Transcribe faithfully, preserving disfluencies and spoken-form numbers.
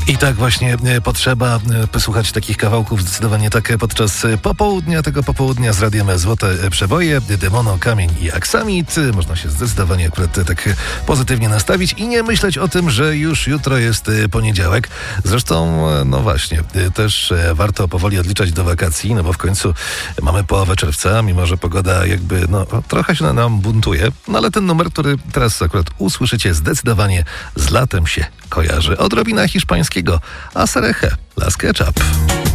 I tak właśnie e, potrzeba e, posłuchać takich kawałków, zdecydowanie tak e, podczas e, popołudnia, tego popołudnia z radiem Złote e, Przeboje, Demono, Kamień i Aksamit. E, Można się zdecydowanie akurat e, tak e, pozytywnie nastawić i nie myśleć o tym, że już jutro jest e, poniedziałek. Zresztą, e, no właśnie, e, też e, warto powoli odliczać do wakacji, no bo w końcu mamy połowę czerwca, mimo że pogoda jakby, no trochę się nam buntuje, no ale ten numer, który teraz akurat usłyszycie, zdecydowanie z latem się kojarzy. Odrobina hiszpańskiego, a Sereje, Las Ketchup.